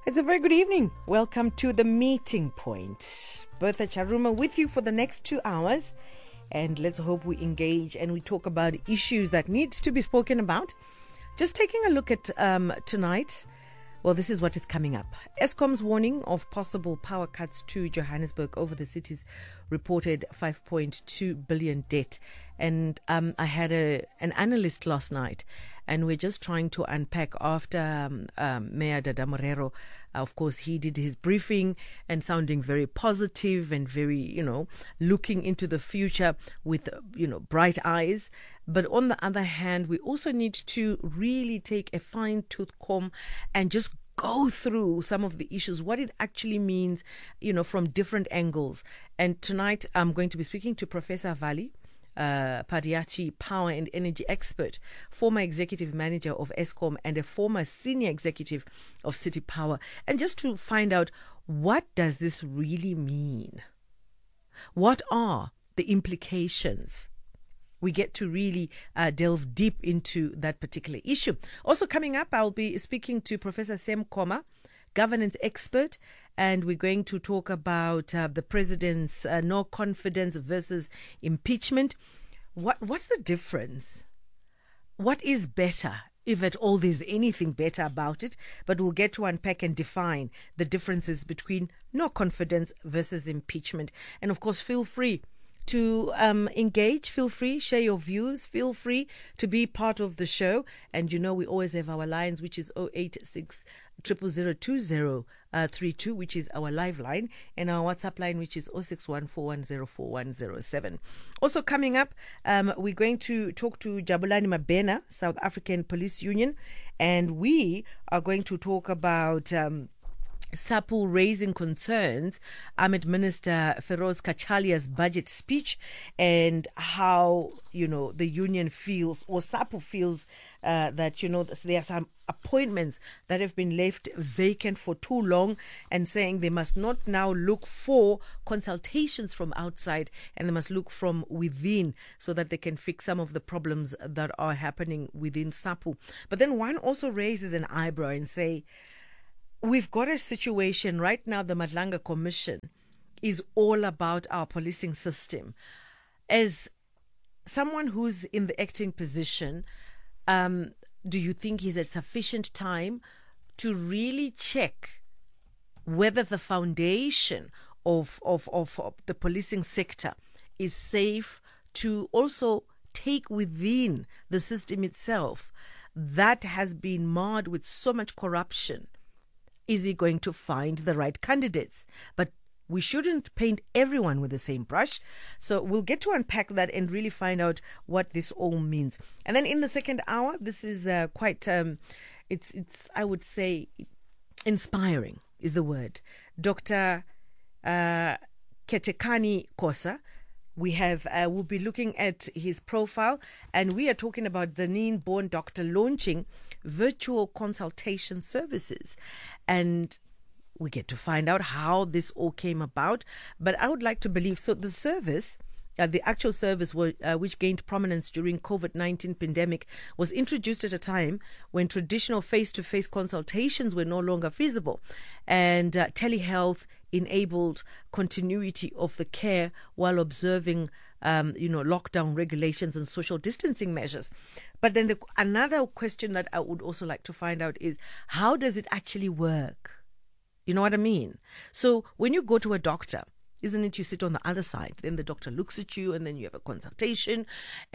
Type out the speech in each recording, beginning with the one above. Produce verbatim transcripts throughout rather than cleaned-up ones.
It's a very good evening. Welcome to The Meeting Point. Bertha Charuma with you for the next two hours. And let's hope we engage and we talk about issues that need to be spoken about. Just taking a look at um, tonight. Well, this is what is coming up. Eskom's warning of possible power cuts to Johannesburg over the city's reported five point two billion debt. And um, I had a an analyst last night, and we're just trying to unpack after um, um, Mayor Dada Morero. Of course, he did his briefing and sounding very positive and very, you know, looking into the future with, you know, bright eyes. But on the other hand, we also need to really take a fine-tooth comb and just go through some of the issues, what it actually means, you know, from different angles. And tonight, I'm going to be speaking to Professor Vali Uh, Padiachi, power and energy expert, former executive manager of Eskom and a former senior executive of City Power, and just to find out, what does this really mean? What are the implications? We get to really uh, delve deep into that particular issue. Also coming up, I'll be speaking to Professor Sem Koma, governance expert, and we're going to talk about uh, the president's uh, no confidence versus impeachment. What what's the difference? What is better, if at all there's anything better about it? But we'll get to unpack and define the differences between no confidence versus impeachment. And of course, feel free to um, engage, feel free, share your views, feel free to be part of the show. And you know, we always have our lines, which is zero eight six, zero zero zero two zero three two, which is our live line, and our WhatsApp line, which is zero six one four one zero four one zero seven. Also coming up, um, we're going to talk to Jabulani Mabena, South African Police Union, and we are going to talk about Um, SAPU raising concerns amid Minister Feroz Kachalia's budget speech, and how, you know, the union feels, or SAPU feels, uh, that, you know, there are some appointments that have been left vacant for too long, and saying they must not now look for consultations from outside, and they must look from within so that they can fix some of the problems that are happening within SAPU. But then one also raises an eyebrow and say, we've got a situation right now, the Madlanga Commission is all about our policing system. As someone who's in the acting position, um, do you think is it sufficient time to really check whether the foundation of, of, of, of the policing sector is safe to also take within the system itself that has been marred with so much corruption? Is he going to find the right candidates? But we shouldn't paint everyone with the same brush. So we'll get to unpack that and really find out what this all means. And then in the second hour, this is uh, quite, um, it's, it's, I would say, inspiring is the word. Doctor Uh, Ketekani Kosa. We have, uh, we'll be looking at his profile, and we are talking about Zanin-born doctor launching virtual consultation services. And we get to find out how this all came about. But I would like to believe, so the service, uh, the actual service were, uh, which gained prominence during COVID nineteen pandemic, was introduced at a time when traditional face-to-face consultations were no longer feasible. And uh, telehealth enabled continuity of the care while observing, um, you know, lockdown regulations and social distancing measures. But then the, another question that I would also like to find out is, how does it actually work? You know what I mean? So when you go to a doctor, isn't it you sit on the other side, then the doctor looks at you, and then you have a consultation,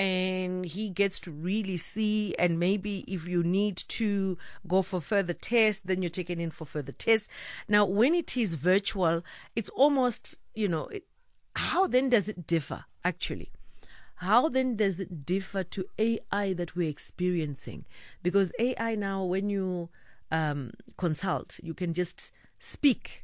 and he gets to really see, and maybe if you need to go for further tests, then you're taken in for further tests. Now, when it is virtual, it's almost, you know, it, how then does it differ, actually? How then does it differ to A I that we're experiencing? Because A I now, when you um, consult, you can just speak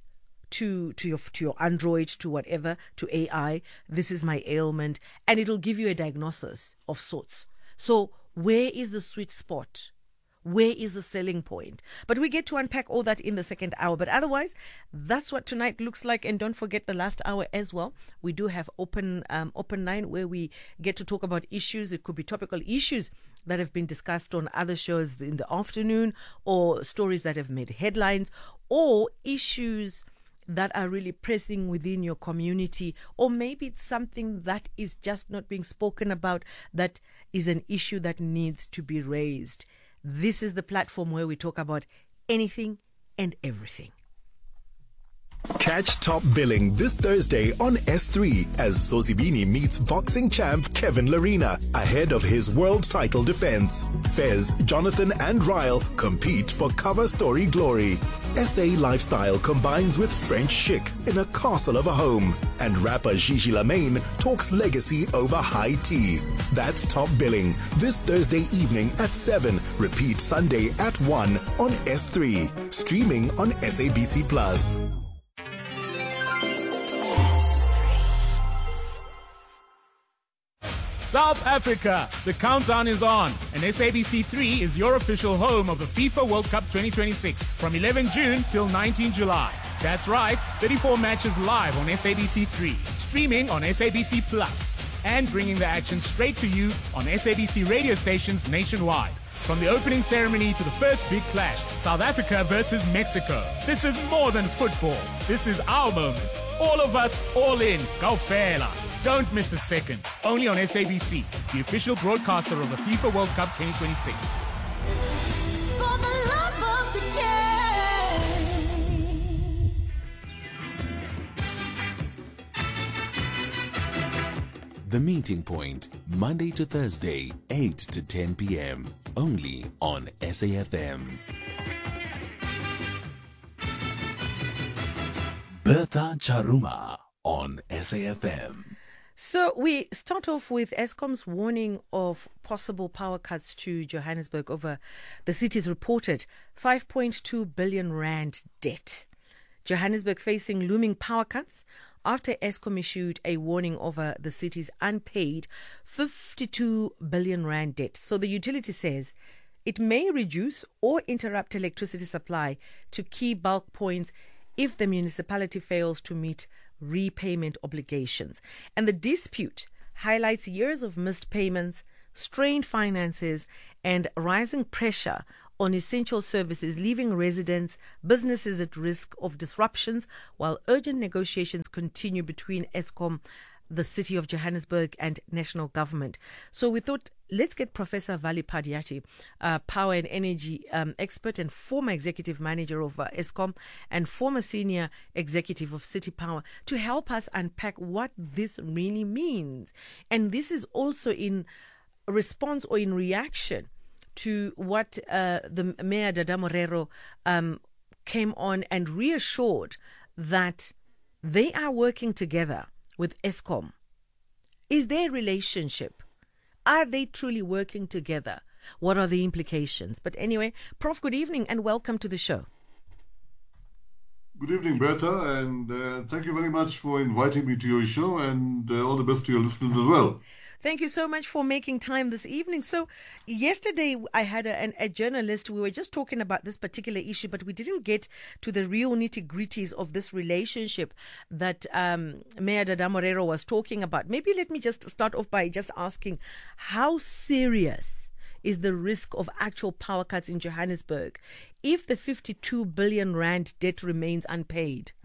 to to your to your Android, to whatever, to A I, this is my ailment, and it'll give you a diagnosis of sorts. So where is the sweet spot? Where is the selling point? But we get to unpack all that in the second hour. But otherwise, that's what tonight looks like. And don't forget the last hour as well. We do have open um, open line where we get to talk about issues. It could be topical issues that have been discussed on other shows in the afternoon, or stories that have made headlines, or issues that are really pressing within your community, or maybe it's something that is just not being spoken about, that is an issue that needs to be raised. This is the platform where we talk about anything and everything. Catch Top Billing this Thursday on S three as Zozibini meets boxing champ Kevin Larina ahead of his world title defense. Fez, Jonathan and Ryle compete for cover story glory. S A lifestyle combines with French chic in a castle of a home. And rapper Gigi Lamaine talks legacy over high tea. That's Top Billing this Thursday evening at seven. Repeat Sunday at one on S three. Streaming on S A B C Plus. South Africa, the countdown is on, and S A B C three is your official home of the FIFA World Cup twenty twenty-six from eleventh June till nineteenth July. That's right, thirty-four matches live on S A B C three, streaming on S A B C Plus, and bringing the action straight to you on S A B C radio stations nationwide. From the opening ceremony to the first big clash, South Africa versus Mexico. This is more than football. This is our moment. All of us, all in. Go Fela. Don't miss a second. Only on S A B C, the official broadcaster of the FIFA World Cup twenty twenty-six. For the love of the game. The Meeting Point, Monday to Thursday, eight to ten p.m. Only on S A F M. Bertha Charuma on S A F M. So we start off with Eskom's warning of possible power cuts to Johannesburg over the city's reported five point two billion rand debt. Johannesburg facing looming power cuts after Eskom issued a warning over the city's unpaid fifty-two billion rand debt. So the utility says it may reduce or interrupt electricity supply to key bulk points if the municipality fails to meet repayment obligations. And the dispute highlights years of missed payments, strained finances, and rising pressure on essential services, leaving residents, businesses at risk of disruptions, while urgent negotiations continue between Eskom, the City of Johannesburg, and national government. So we thought, let's get Professor Vali Padiati, uh, power and energy um, expert and former executive manager of uh, Eskom and former senior executive of City Power, to help us unpack what this really means. And this is also in response or in reaction to what uh, the Mayor Dada Morero um, came on and reassured that they are working together with Eskom. Is there a relationship? Are they truly working together? What are the implications? But anyway, Prof, good evening and welcome to the show. Good evening, Bertha, and uh, thank you very much for inviting me to your show, and uh, all the best to your listeners as well. Thank you so much for making time this evening. So yesterday I had a, an, a journalist, we were just talking about this particular issue, but we didn't get to the real nitty-gritties of this relationship that um, Mayor Dada Morero was talking about. Maybe let me just start off by just asking, how serious is the risk of actual power cuts in Johannesburg if the fifty-two billion rand debt remains unpaid?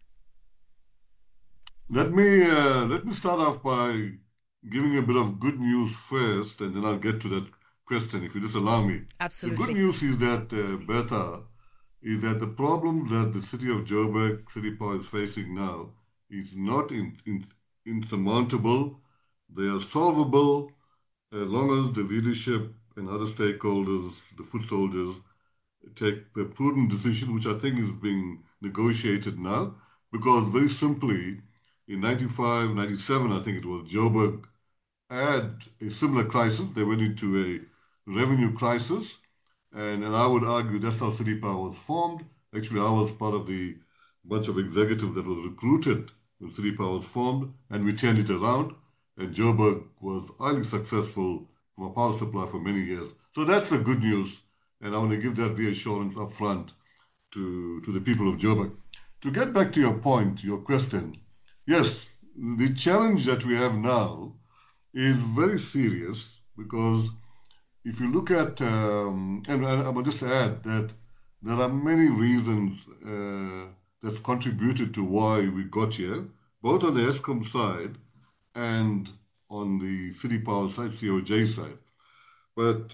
Let me, uh, let me start off by giving a bit of good news first, and then I'll get to that question, if you just allow me. Absolutely. The good news is that, uh, Bertha, is that the problem that the city of Joburg, City Power, is facing now is not in, in, insurmountable. They are solvable as long as the leadership and other stakeholders, the foot soldiers, take a prudent decision, which I think is being negotiated now, because very simply, in ninety-five, ninety-seven, I think it was, Joburg had a similar crisis. They went into a revenue crisis, and, and I would argue that's how City Power was formed. Actually, I was part of the bunch of executives that was recruited when City Power was formed, and we turned it around, and Joburg was highly successful from a power supply for many years. So that's the good news, and I want to give that reassurance up front to, to the people of Joburg. To get back to your point, your question, yes, the challenge that we have now is very serious because if you look at, um, and I, I will just add that there are many reasons uh, that's contributed to why we got here, both on the Eskom side and on the City Power side, C O J side. But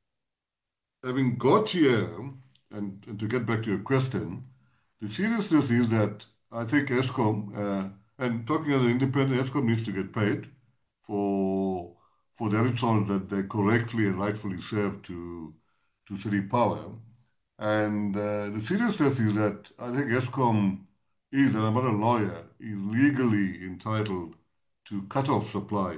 having got here, and, and to get back to your question, the seriousness is that I think Eskom, uh, and talking as an independent, Eskom needs to get paid for for the electrons that they correctly and rightfully serve to to City Power. And uh, the seriousness is that I think Eskom is, and I'm not a lawyer, is legally entitled to cut off supply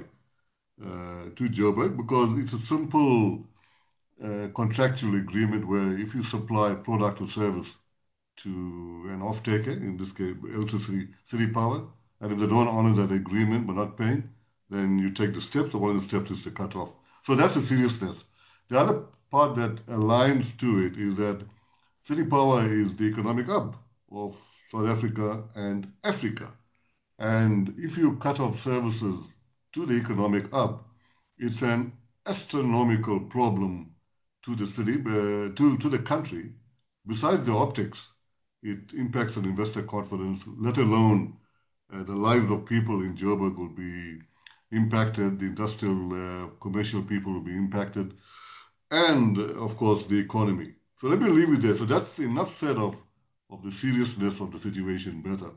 uh, to Joburg because it's a simple uh, contractual agreement where if you supply product or service to an off-taker, in this case electricity, City Power, and if they don't honor that agreement by not paying, then you take the steps, or one of the steps is to cut off. So that's the seriousness. The other part that aligns to it is that City Power is the economic hub of South Africa and Africa. And if you cut off services to the economic hub, it's an astronomical problem to the city, uh, to, to the country. Besides the optics, it impacts on investor confidence, let alone uh, the lives of people in Joburg will be impacted, the industrial, uh, commercial people will be impacted, and, uh, of course, the economy. So let me leave it there. So that's enough said of, of the seriousness of the situation, Bertha.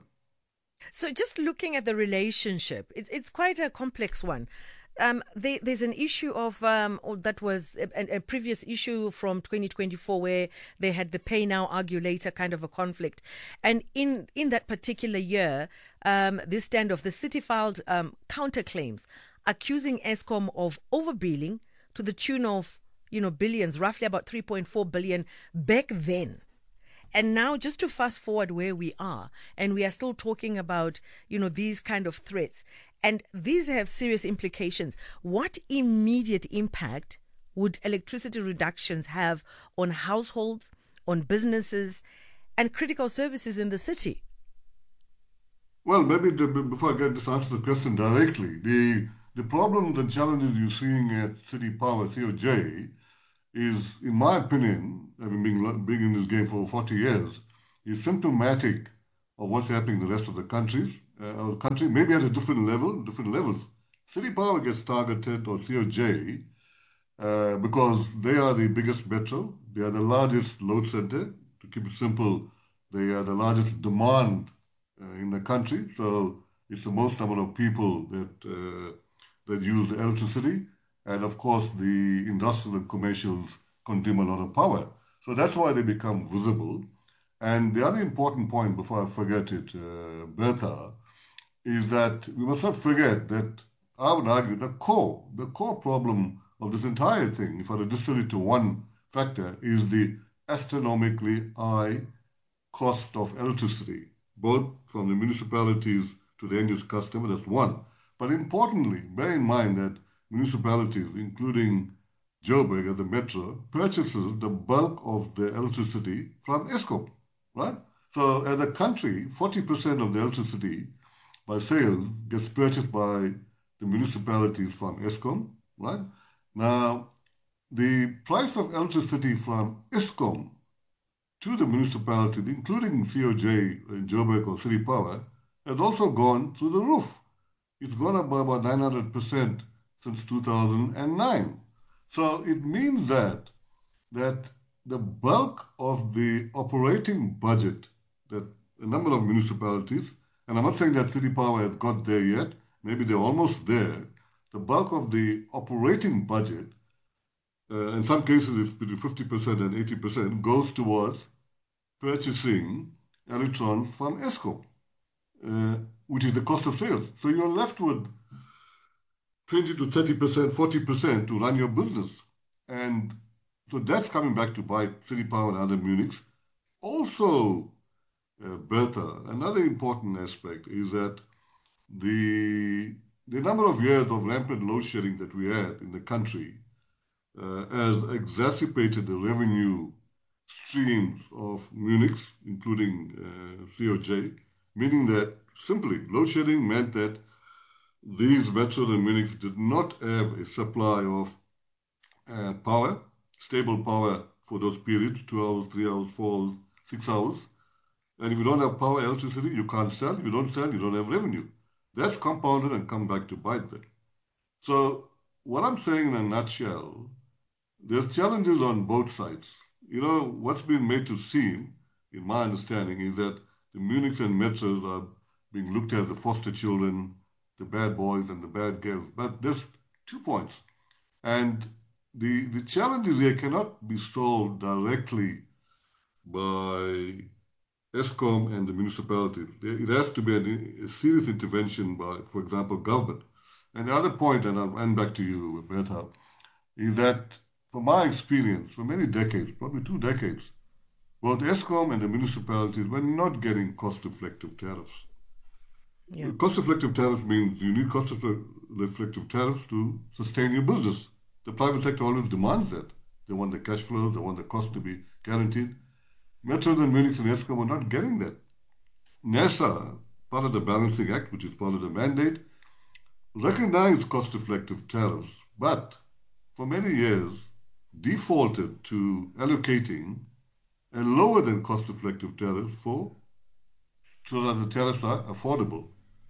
So just looking at the relationship, it's it's quite a complex one. Um, there, there's an issue of um, that was a, a previous issue from twenty twenty-four where they had the pay now, argue later kind of a conflict. And in, in that particular year, um, this standoff, the city filed um, counterclaims accusing Eskom of overbilling to the tune of, you know, billions, roughly about three point four billion back then. And now just to fast forward where we are, and we are still talking about, you know, these kind of threats, and these have serious implications. What immediate impact would electricity reductions have on households, on businesses, and critical services in the city? Well, maybe the, before I get this answer the question directly, the the problems and challenges you're seeing at City Power, C O J, is, in my opinion, having been, been in this game for forty years, is symptomatic of what's happening in the rest of the countries, uh, country, maybe at a different level, different levels. City Power gets targeted, or C O J, uh, because they are the biggest metro, they are the largest load center. To keep it simple, they are the largest demand uh, in the country, so it's the most number of people that uh, that use electricity. And of course, the industrial and commercials consume a lot of power. So that's why they become visible. And the other important point, before I forget it, uh, Bertha, is that we must not forget that I would argue the core, the core problem of this entire thing, if I were to distill it to one factor, is the astronomically high cost of electricity, both from the municipalities to the end-use customer. That's one. But importantly, bear in mind that municipalities, including Joburg as the metro, purchases the bulk of the electricity from Eskom, right? So as a country, forty percent of the electricity by sales gets purchased by the municipalities from Eskom, right? Now, the price of electricity from Eskom to the municipalities, including C O J, Joburg or City Power, has also gone through the roof. It's gone up by about nine hundred percent since two thousand nine. So it means that that the bulk of the operating budget that a number of municipalities, and I'm not saying that City Power has got there yet, maybe they're almost there, the bulk of the operating budget, uh, in some cases it's between fifty percent and eighty percent, goes towards purchasing electrons from Eskom, uh, which is the cost of sales. So you're left with twenty to thirty percent, forty percent to run your business. And so that's coming back to bite City Power and other Munichs. Also, uh, Bertha, another important aspect is that the, the number of years of rampant load shedding that we had in the country uh, has exacerbated the revenue streams of Munichs, including uh, C O J, meaning that simply load shedding meant that these metros and Munichs did not have a supply of uh, power, stable power for those periods, two hours, three hours, four hours, six hours. And if you don't have power, electricity, you can't sell. You don't sell, you don't have revenue. That's compounded and come back to bite them. So what I'm saying in a nutshell, there's challenges on both sides. You know, what's been made to seem, in my understanding, is that the Munichs and Metros are being looked at as the foster children, the bad boys and the bad girls. But there's two points. And the, the challenges here cannot be solved directly by ESCOM and the municipality. It has to be a, a serious intervention by, for example, government. And the other point, and I'll end back to you, Bertha, is that from my experience, for many decades, probably two decades, both ESCOM and the municipalities were not getting cost-reflective tariffs. Yeah. Cost-reflective tariffs means you need cost-reflective tariffs to sustain your business. The private sector always demands that. They want the cash flows, they want the cost to be guaranteed. Metros and Munichs and ESCOM are not getting that. NESA, part of the Balancing Act, which is part of the mandate, recognized cost-reflective tariffs, but for many years defaulted to allocating a lower than cost-reflective tariff for so that the tariffs are affordable.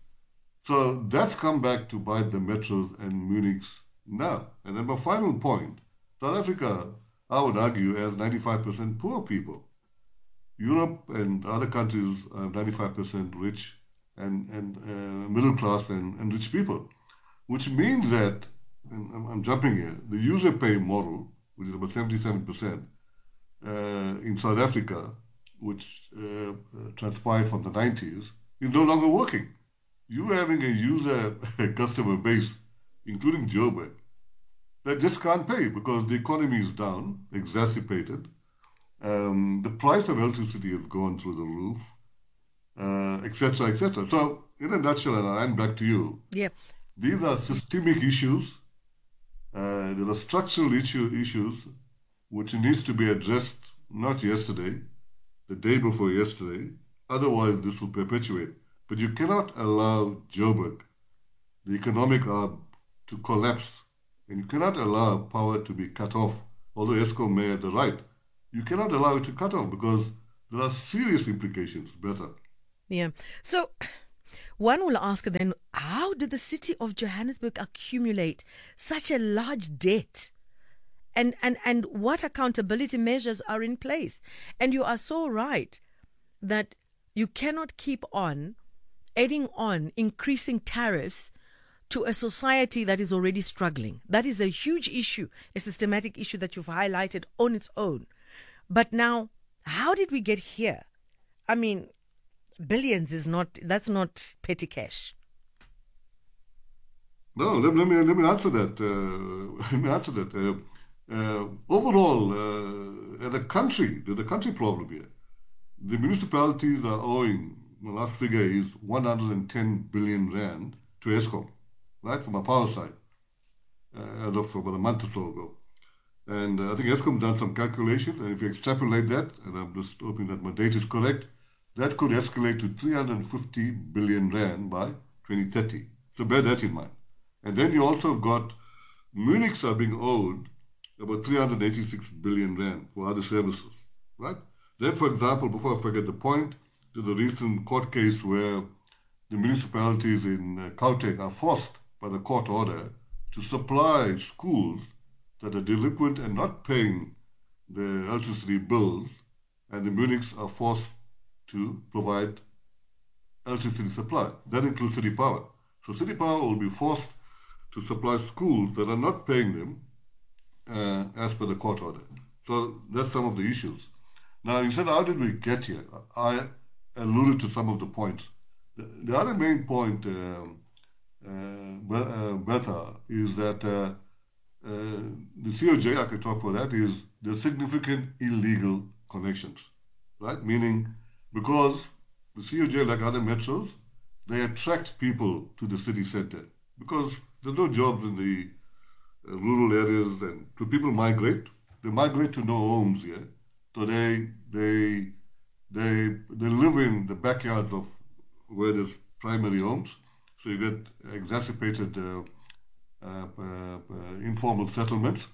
So that's come back to bite the Metros and Munichs now. And then my final point, South Africa, I would argue, has ninety-five percent poor people. Europe and other countries are ninety-five percent rich and, and uh, middle class and, and rich people, which means that, and I'm, I'm jumping here, the user pay model, which is about seventy-seven percent uh, in South Africa, which uh, uh, transpired from the nineties, is no longer working. You having a user customer base, including Joburg, that just can't pay because the economy is down, exacerbated. Um, the price of electricity has gone through the roof, uh, et cetera, et cetera. So, in a nutshell, and I'll end back to you. Yeah. These are systemic issues. Uh, there are structural issue, issues which needs to be addressed not yesterday, the day before yesterday. Otherwise, this will perpetuate. But you cannot allow Joburg, the economic hub, to collapse. And you cannot allow power to be cut off, although ESCOM may have the right. You cannot allow it to cut off because there are serious implications. Better. Yeah. So one will ask then, how did the city of Johannesburg accumulate such a large debt? And, and, and what accountability measures are in place? And you are so right that you cannot keep on adding on increasing tariffs to a society that is already struggling. That is a huge issue, a systematic issue that you've highlighted on its own. But now, how did we get here? I mean, billions is not, that's not petty cash. No, let, let me let me answer that. Uh, let me answer that. Uh, uh, overall, uh, the country, the, the country problem here, the municipalities are owing, the last figure is one hundred ten billion rand to ESCOM, right, from a power side, uh, as of about a month or so ago. And uh, I think ESCOM's done some calculations, and if you extrapolate that, and I'm just hoping that my data is correct, that could escalate to three hundred fifty billion rand by twenty thirty. So bear that in mind. And then you also have got Munichs are being owed about three hundred eighty-six billion rand for other services, right? Then, for example, before I forget the point, there's a recent court case where the municipalities in uh, Gauteng are forced by the court order to supply schools that are delinquent and not paying the electricity bills, and the Munichs are forced to provide electricity supply. That includes City Power. So City Power will be forced to supply schools that are not paying them uh, as per the court order. So that's some of the issues. Now, you said, how did we get here? I alluded to some of the points. The, the other main point, uh, uh, uh, Bertha, is that uh, uh, the C O J, I can talk for that, is the significant illegal connections, right? Meaning, because the C O J, like other metros, they attract people to the city center because there's no jobs in the uh, rural areas, and so people migrate. They migrate to no homes here, so they they they they live in the backyards of where there's primary homes. So you get exacerbated uh, uh, uh, uh, informal settlements,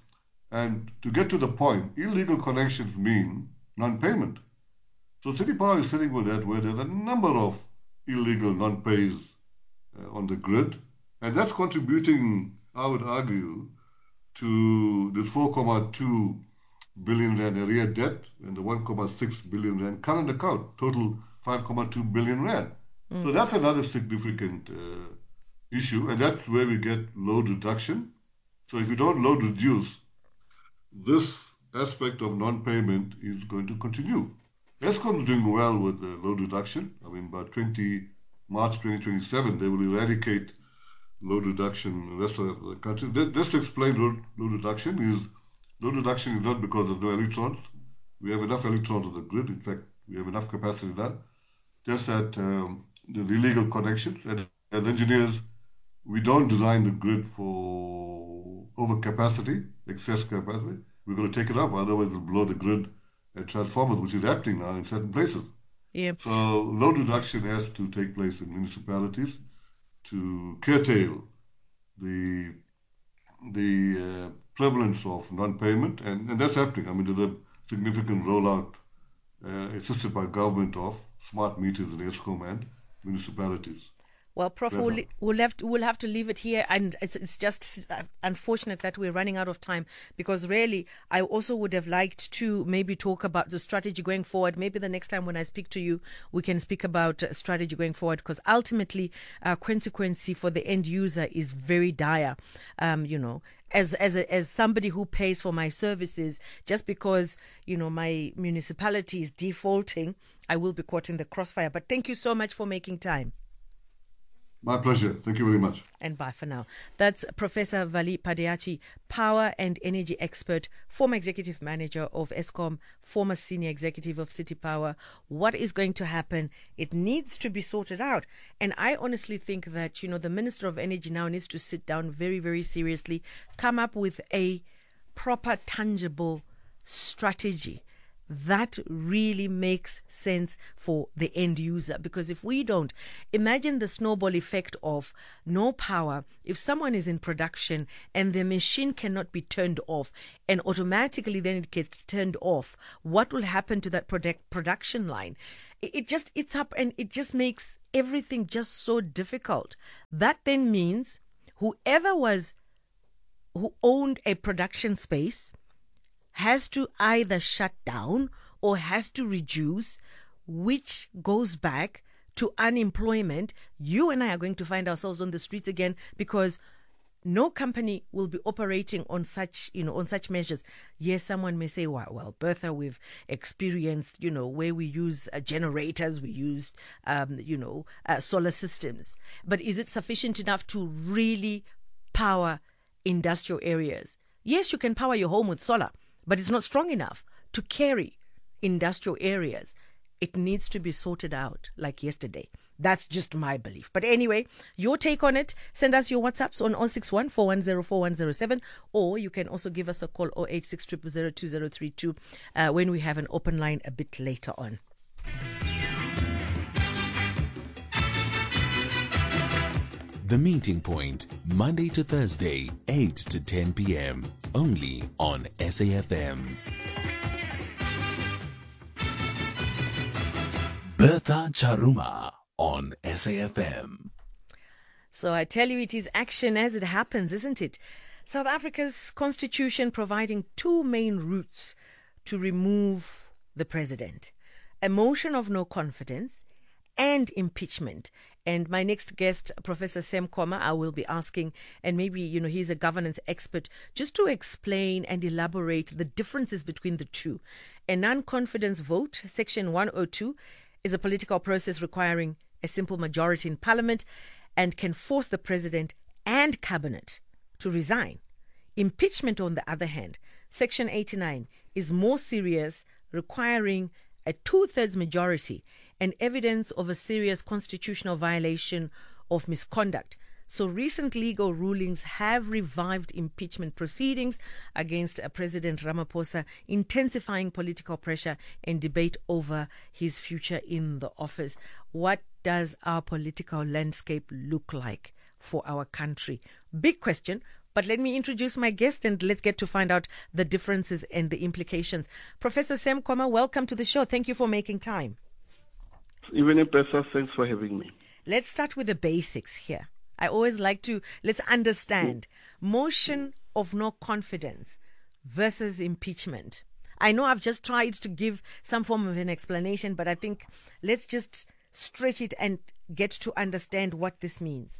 And to get to the point, illegal connections mean non-payment. So City Power is sitting with that where there's a number of illegal non-pays uh, on the grid, and that's contributing, I would argue, to this four point two billion rand arrear debt and the one point six billion rand current account, total five point two billion rand. Mm. So that's another significant uh, issue, and that's where we get load reduction. So if you don't load reduce, this aspect of non-payment is going to continue. Eskom is doing well with the load reduction. I mean, by March twenty twenty-seven, they will eradicate load reduction in the rest of the country. Just to explain load, load reduction is, load reduction is not because there's no electrons. We have enough electrons on the grid. In fact, we have enough capacity there. Just that um, there's illegal connections. And as engineers, we don't design the grid for overcapacity, excess capacity. We're going to take it off, otherwise it'll blow the grid and transformers, which is happening now in certain places. Yep. So load reduction has to take place in municipalities to curtail the the uh, prevalence of non-payment, and, and that's happening. I mean, there's a significant rollout uh, assisted by government of smart meters in Eskom and municipalities. Well, Prof, we'll, we'll, have to, we'll have to leave it here, and it's, it's just unfortunate that we're running out of time, because really I also would have liked to maybe talk about the strategy going forward. Maybe the next time when I speak to you, we can speak about uh, strategy going forward, because ultimately uh, consequence for the end user is very dire. Um, you know, as as a, as somebody who pays for my services, just because, you know, my municipality is defaulting, I will be caught in the crossfire. But thank you so much for making time. My pleasure. Thank you very much. And bye for now. That's Professor Vali Padiachi, power and energy expert, former executive manager of Eskom, former senior executive of City Power. What is going to happen? It needs to be sorted out. And I honestly think that, you know, the Minister of Energy now needs to sit down very, very seriously, come up with a proper, tangible strategy that really makes sense for the end user. Because if we don't, imagine the snowball effect of no power. If someone is in production and the machine cannot be turned off, and automatically then it gets turned off, what will happen to that product production line? It, it just it's up, and it just makes everything just so difficult. That then means whoever was who owned a production space has to either shut down or has to reduce, which goes back to unemployment. You and I are going to find ourselves on the streets again, because no company will be operating on such, you know, on such measures. Yes, someone may say, well, well, Bertha, we've experienced, you know, where we use uh, generators, we used, um, you know, uh, solar systems. But is it sufficient enough to really power industrial areas? Yes, you can power your home with solar, but it's not strong enough to carry industrial areas. It needs to be sorted out like yesterday. That's just my belief. But anyway, your take on it, send us your WhatsApps on zero six one, four one zero, four one zero seven, or you can also give us a call zero eight six, zero zero zero, two zero three two uh, when we have an open line a bit later on. The Meeting Point, Monday to Thursday, eight to ten p.m. Only on S A F M. Bertha Charuma on S A F M. So I tell you, it is action as it happens, isn't it? South Africa's constitution providing two main routes to remove the president: a motion of no confidence and impeachment. And my next guest, Professor Sam Kwama, I will be asking, and maybe, you know, he's a governance expert, just to explain and elaborate the differences between the two. A non-confidence vote, Section one oh two, is a political process requiring a simple majority in parliament and can force the president and cabinet to resign. Impeachment, on the other hand, Section eighty-nine, is more serious, requiring a two-thirds majority and evidence of a serious constitutional violation of misconduct. So recent legal rulings have revived impeachment proceedings against President Ramaphosa, intensifying political pressure and debate over his future in the office. What does our political landscape look like for our country? Big question. But let me introduce my guest and let's get to find out the differences and the implications. Professor Sam Kwama, welcome to the show. Thank you for making time. Evening, Professor. Thanks for having me. Let's start with the basics here. I always like to, let's understand. Motion of no confidence versus impeachment. I know I've just tried to give some form of an explanation, but I think let's just stretch it and get to understand what this means.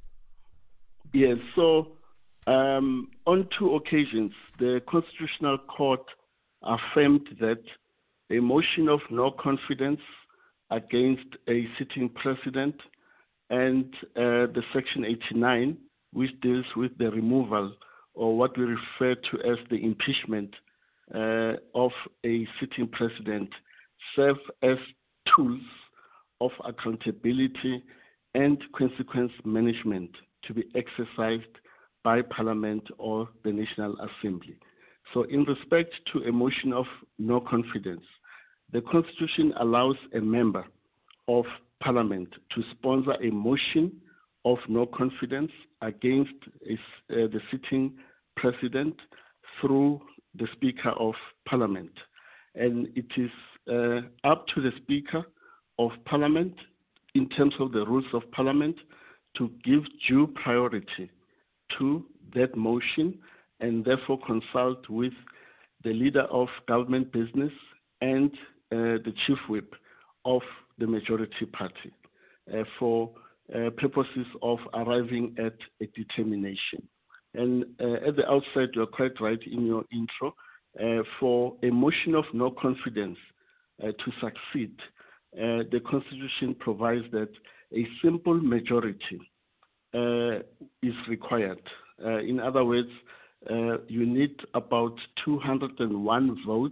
Yes, so um, on two occasions, the Constitutional Court affirmed that a motion of no confidence against a sitting president and uh, the Section eighty-nine, which deals with the removal or what we refer to as the impeachment uh, of a sitting president, serve as tools of accountability and consequence management to be exercised by Parliament or the National Assembly. So in respect to a motion of no confidence, the Constitution allows a member of Parliament to sponsor a motion of no confidence against a, uh, the sitting president through the Speaker of Parliament. And it is uh, up to the Speaker of Parliament, in terms of the rules of Parliament, to give due priority to that motion and therefore consult with the leader of government business and uh, the chief whip of the majority party uh, for uh, purposes of arriving at a determination. And uh, at the outset, you are quite right in your intro, uh, for a motion of no confidence uh, to succeed, uh, the Constitution provides that a simple majority uh, is required. Uh, in other words, uh, you need about two hundred one votes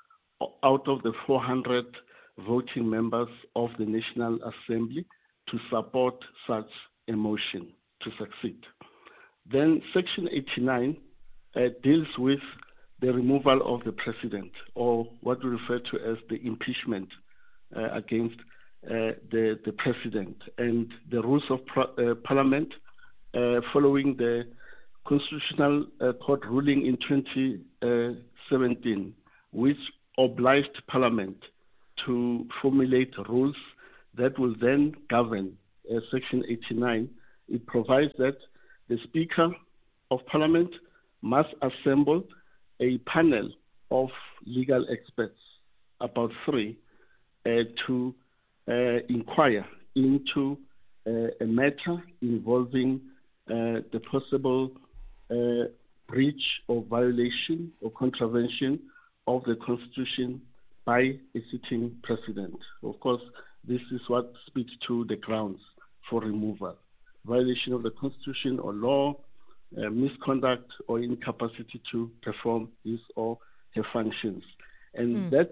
out of the four hundred voting members of the National Assembly to support such a motion to succeed. Then Section eighty-nine uh, deals with the removal of the president, or what we refer to as the impeachment uh, against uh, the, the president. And the rules of pro- uh, Parliament, uh, following the Constitutional uh, Court ruling in twenty seventeen, which obliged Parliament to formulate rules that will then govern uh, Section eighty-nine. It provides that the Speaker of Parliament must assemble a panel of legal experts, about three, uh, to uh, inquire into uh, a matter involving uh, the possible uh, breach or violation or contravention of the Constitution by a sitting president. Of course, this is what speaks to the grounds for removal: violation of the Constitution or law, uh, misconduct or incapacity to perform his or her functions. And mm. that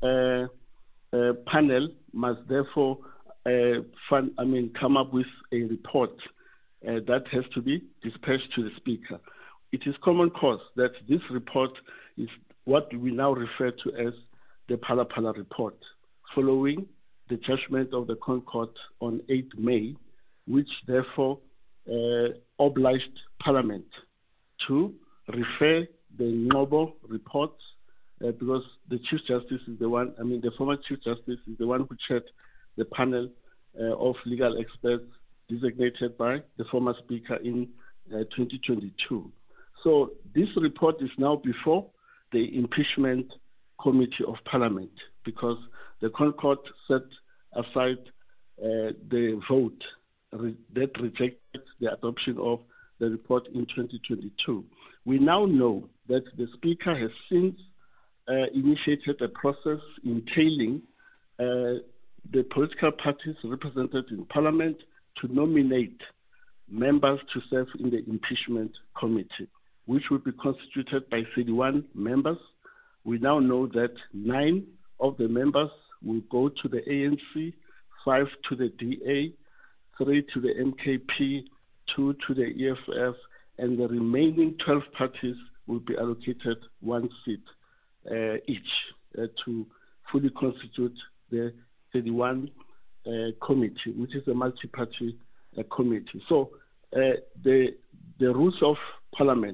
uh, uh, panel must therefore uh, fund, I mean, come up with a report uh, that has to be dispatched to the Speaker. It is common cause that this report is what we now refer to as the Phala Phala report, following the judgment of the Concord on the eighth of May, which therefore uh, obliged Parliament to refer the Noble reports, uh, because the Chief Justice is the one, I mean, the former Chief Justice is the one who chaired the panel uh, of legal experts designated by the former Speaker in uh, twenty twenty-two. So this report is now before the Impeachment Committee of Parliament, because the Concord set aside uh, the vote re- that rejected the adoption of the report in twenty twenty-two. We now know that the Speaker has since uh, initiated a process entailing uh, the political parties represented in Parliament to nominate members to serve in the Impeachment Committee, which will be constituted by thirty-one members. We now know that nine of the members will go to the A N C, five to the D A, three to the M K P, two to the E F F, and the remaining twelve parties will be allocated one seat uh, each uh, to fully constitute the thirty-one uh, committee, which is a multi-party uh, committee. So uh, the the rules of Parliament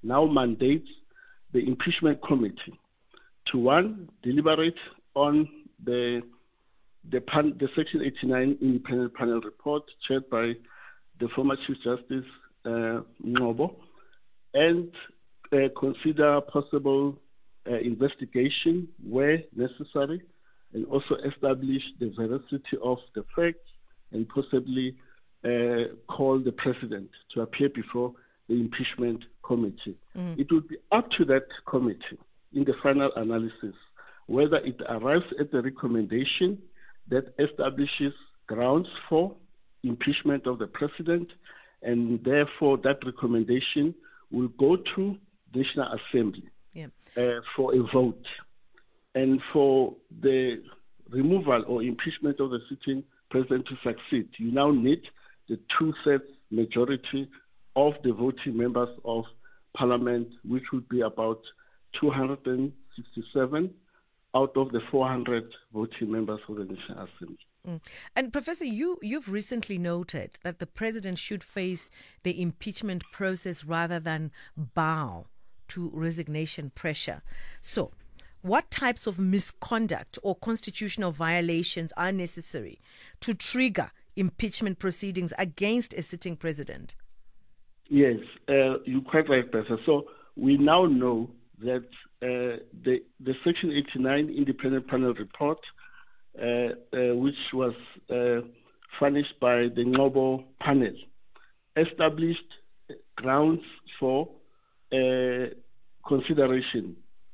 now mandates the impeachment committee to, one, deliberate on the the, pan, the Section eighty-nine independent panel report chaired by the former Chief Justice uh, Ngobo, and uh, consider possible uh, investigation where necessary, and also establish the veracity of the facts, and possibly uh, call the president to appear before the impeachment committee. Mm. It would be up to that committee in the final analysis whether it arrives at the recommendation that establishes grounds for impeachment of the president, and therefore that recommendation will go to the National Assembly yeah. uh, for a vote. And for the removal or impeachment of the sitting president to succeed, you now need the two-thirds majority of the voting members of parliament, which would be about two hundred sixty-seven out of the four hundred voting members of the National Assembly. Mm. And Professor, you, you've recently noted that the president should face the impeachment process rather than bow to resignation pressure. So, what types of misconduct or constitutional violations are necessary to trigger impeachment proceedings against a sitting president? Yes, uh, you're quite right, Professor. So we now know that uh, the, the Section eighty-nine independent panel report, uh, uh, which was uh, furnished by the Ngobo panel, established grounds for uh, consideration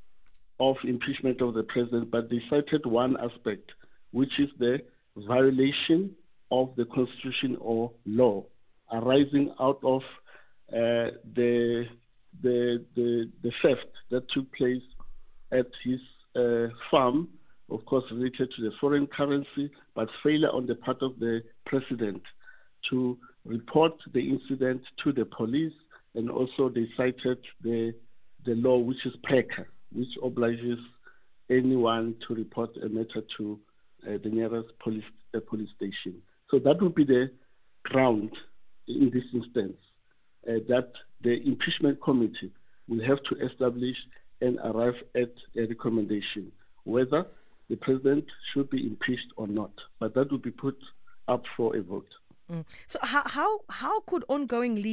of impeachment of the president, but they cited one aspect, which is the violation of the constitution or law arising out of uh, the, the the the theft that took place at his uh, farm, of course related to the foreign currency, but failure on the part of the president to report the incident to the police, and also they cited the the law, which is PECA, which obliges anyone to report a matter to uh, the nearest police uh, police station. So that would be the ground in this instance, uh, that the impeachment committee will have to establish and arrive at a recommendation whether the president should be impeached or not. But that will be put up for a vote. Mm. So how, how, how could ongoing